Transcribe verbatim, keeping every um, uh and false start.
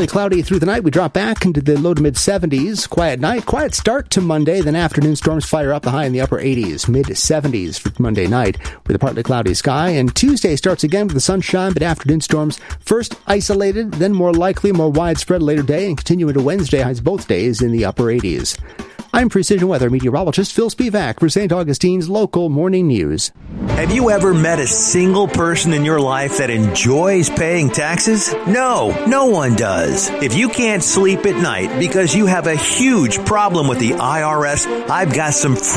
partly cloudy through the night. We drop back into the low to mid seventies. Quiet night, quiet start to Monday. Then afternoon storms fire up, the high in the upper eighties, mid seventies for Monday night with a partly cloudy sky. And Tuesday starts again with the sunshine, but afternoon storms first isolated, then more likely, more widespread later day, and continue into Wednesday, highs both days in the upper eighties. I'm Precision Weather meteorologist Phil Spivak for Saint Augustine's Local Morning News. Have you ever met a single person in your life that enjoys paying taxes? No, no one does. If you can't sleep at night because you have a huge problem with the I R S, I've got some